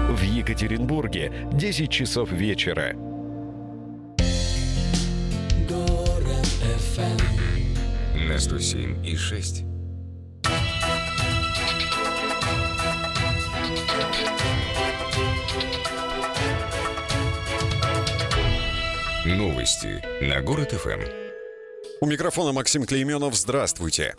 В Екатеринбурге 10 часов вечера. На 107,6. Новости на Город ФМ. У микрофона Максим Клейменов. Здравствуйте.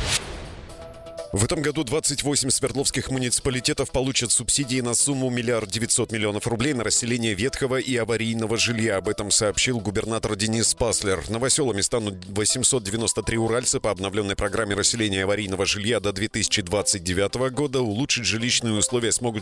В этом году 28 свердловских муниципалитетов получат субсидии на сумму 1 900 000 000 рублей на расселение ветхого и аварийного жилья. Об этом сообщил губернатор Денис Паслер. Новоселами станут 893 уральца по обновленной программе расселения аварийного жилья до 2029 года. Улучшить жилищные условия смогут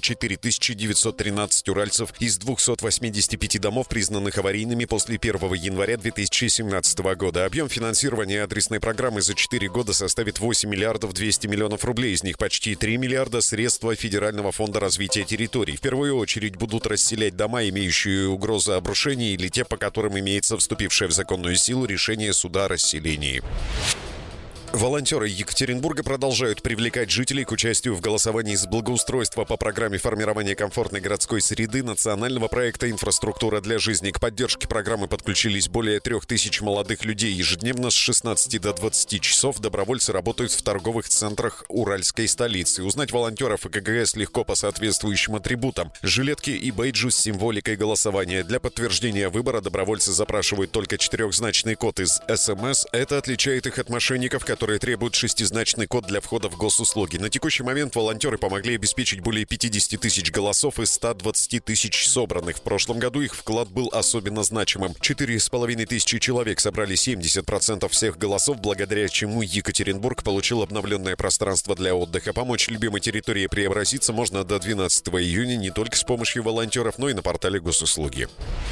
4913 уральцев из 285 домов, признанных аварийными после 1 января 2017 года. Объем финансирования адресной программы за 4 года составит 8 миллиардов 200 миллионов рублей. Из них почти 3 миллиарда средства Федерального фонда развития территорий. В первую очередь будут расселять дома, имеющие угрозу обрушения, или те, по которым имеется вступившее в законную силу решение суда о расселении. Волонтеры Екатеринбурга продолжают привлекать жителей к участию в голосовании за благоустройство по программе формирования комфортной городской среды национального проекта «Инфраструктура для жизни». К поддержке программы подключились более 3000 молодых людей. Ежедневно с 16 до 20 часов добровольцы работают в торговых центрах уральской столицы. Узнать волонтеров и КГС легко по соответствующим атрибутам. Жилетки и бейджу с символикой голосования. Для подтверждения выбора добровольцы запрашивают только 4-значный код из СМС. Это отличает их от мошенников, которые требуют 6-значный код для входа в госуслуги. На текущий момент волонтеры помогли обеспечить более 50 тысяч голосов из 120 тысяч собранных. В прошлом году их вклад был особенно значимым. 4500 человек собрали 70% всех голосов, благодаря чему Екатеринбург получил обновленное пространство для отдыха. Помочь любимой территории преобразиться можно до 12 июня не только с помощью волонтеров, но и на портале госуслуги.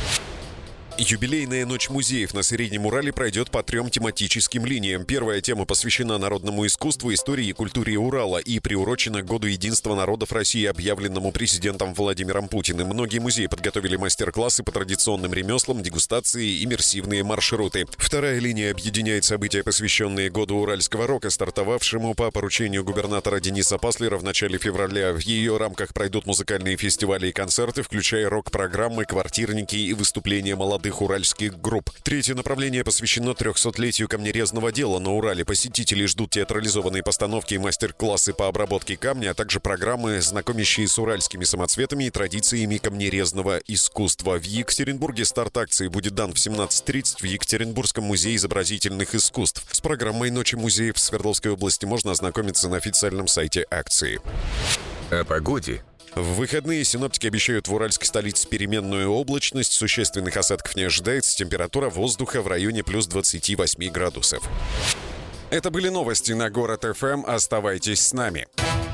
Юбилейная ночь музеев на Среднем Урале пройдет по 3 тематическим линиям. Первая тема посвящена народному искусству, истории и культуре Урала и приурочена к Году единства народов России, объявленному президентом Владимиром Путиным. Многие музеи подготовили мастер-классы по традиционным ремеслам, дегустации и иммерсивные маршруты. Вторая линия объединяет события, посвященные Году уральского рока, стартовавшему по поручению губернатора Дениса Паслера в начале февраля. В ее рамках пройдут музыкальные фестивали и концерты, включая рок-программы, квартирники и выступления молодых уральских групп. Третье направление посвящено 300-летию камнерезного дела на Урале. Посетители ждут театрализованные постановки и мастер-классы по обработке камня, а также программы, знакомящие с уральскими самоцветами и традициями камнерезного искусства. В Екатеринбурге старт акции будет дан в 17:30 в Екатеринбургском музее изобразительных искусств. С программой «Ночи музеев» в Свердловской области можно ознакомиться на официальном сайте акции. О погоде. В выходные синоптики обещают в уральской столице переменную облачность, существенных осадков не ожидается, температура воздуха в районе плюс 28 градусов. Это были новости на Город ФМ. Оставайтесь с нами.